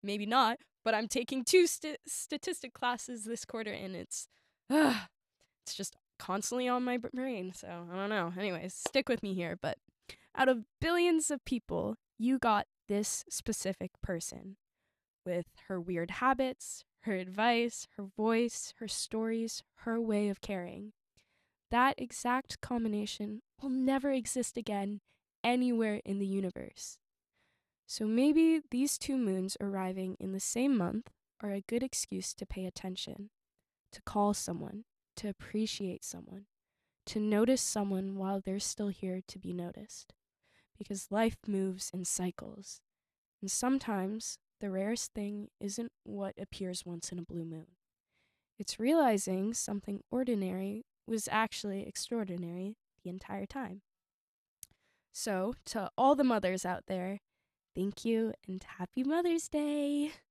maybe not, but I'm taking two statistic classes this quarter, and it's just constantly on my brain. So I don't know. Anyways, stick with me here. But out of billions of people, you got this specific person with her weird habits, her advice, her voice, her stories, her way of caring. That exact combination will never exist again anywhere in the universe. So maybe these two moons arriving in the same month are a good excuse to pay attention, to call someone, to appreciate someone, to notice someone while they're still here to be noticed. Because life moves in cycles, and sometimes the rarest thing isn't what appears once in a blue moon. It's realizing something ordinary was actually extraordinary the entire time. So, to all the mothers out there, thank you and happy Mother's Day!